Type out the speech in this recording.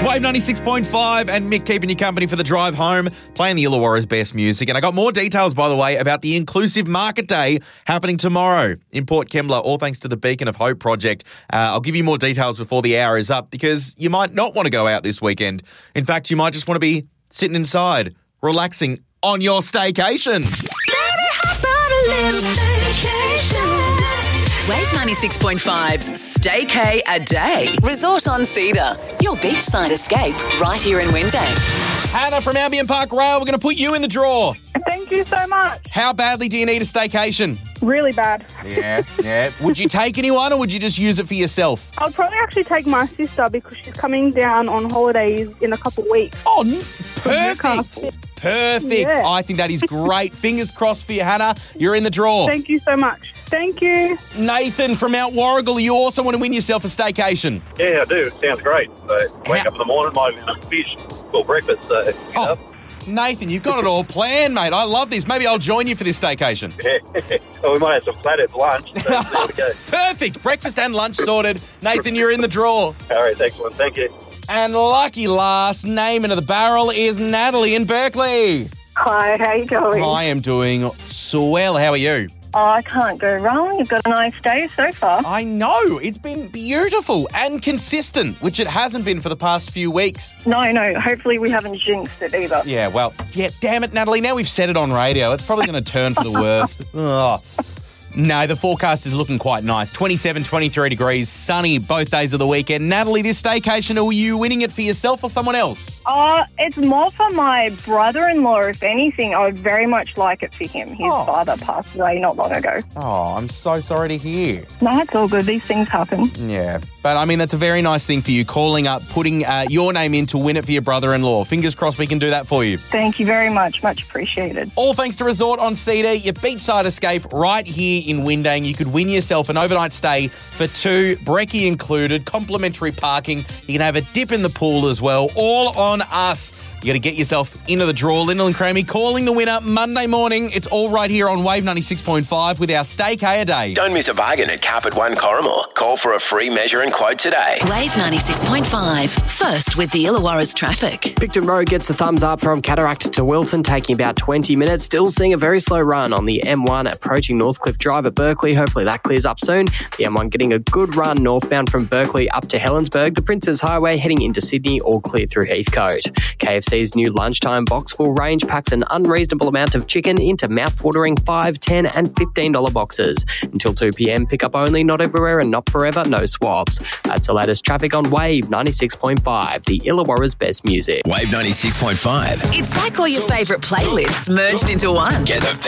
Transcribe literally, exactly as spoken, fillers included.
Wave ninety-six point five and Mick keeping you company for the drive home, playing the Illawarra's best music. And I got more details, by the way, about the Inclusive Market Day happening tomorrow in Port Kembla, all thanks to the Beacon of Hope project. Uh, I'll give you more details before the hour is up because you might not want to go out this weekend. In fact, you might just want to be sitting inside, relaxing on your staycation. Wave ninety-six point five's Staycay a Day. Resort on Cedar. Your beachside escape right here in Windang. Hannah from Albion Park Rail, we're going to put you in the draw. Thank you so much. How badly do you need a staycation? Really bad. Yeah, yeah. Would you take anyone or would you just use it for yourself? I'll probably actually take my sister because she's coming down on holidays in a couple of weeks. Oh, n- perfect. Perfect. Yeah. I think that is great. Fingers crossed for you, Hannah. You're in the draw. Thank you so much. Thank you. Nathan from Mount Warrigal, you also want to win yourself a staycation. Yeah, I do. It sounds great. So wake How- up in the morning, might have some fish for breakfast. So, you Oh, know. Nathan, you've got it all planned, mate. I love this. Maybe I'll join you for this staycation. Well, we might have some platters for lunch. So there we go. Perfect. Breakfast and lunch sorted. Nathan, you're in the draw. All right, excellent. Thank you. And lucky last name into the barrel is Natalie in Berkeley. Hi, how you going? I am doing swell. How are you? Oh, I can't go wrong. You've got a nice day so far. I know. It's been beautiful and consistent, which it hasn't been for the past few weeks. No, no, hopefully we haven't jinxed it either. Yeah, well, yeah, damn it, Natalie. Now we've said it on radio. It's probably going to turn for the worst. Ugh. No, the forecast is looking quite nice. twenty-seven, twenty-three degrees, sunny both days of the weekend. Natalie, this staycation, are you winning it for yourself or someone else? Uh, it's more for my brother-in-law, if anything. I would very much like it for him. His Oh. father passed away not long ago. Oh, I'm so sorry to hear. No, it's all good. These things happen. Yeah, but I mean, that's a very nice thing for you, calling up, putting uh, your name in to win it for your brother-in-law. Fingers crossed we can do that for you. Thank you very much. Much appreciated. All thanks to Resort on Cedar, your beachside escape right here in Windang. You could win yourself an overnight stay for two, brekkie included, complimentary parking. You can have a dip in the pool as well, all on us. You got to get yourself into the draw. Lyndall and Crammy calling the winner Monday morning. It's all right here on Wave ninety-six point five with our Staycay a Day. Don't miss a bargain at Carpet One Corrimal. Call for a free measure and quote today. Wave ninety-six point five. First with the Illawarra's traffic. Picton Road gets the thumbs up from Cataract to Wilton, taking about twenty minutes. Still seeing a very slow run on the M one approaching Northcliffe Drive at Berkeley. Hopefully that clears up soon. The M one getting a good run northbound from Berkeley up to Helensburgh. The Princes Highway heading into Sydney, all clear through Heathcote. K F C's new lunchtime box full range packs an unreasonable amount of chicken into mouth-watering five, ten and fifteen dollars boxes. Until two p.m, pick up only, not everywhere and not forever, no swabs. That's the latest traffic on Wave ninety-six point five, the Illawarra's best music. Wave ninety-six point five. It's like all your favourite playlists merged into one. Get the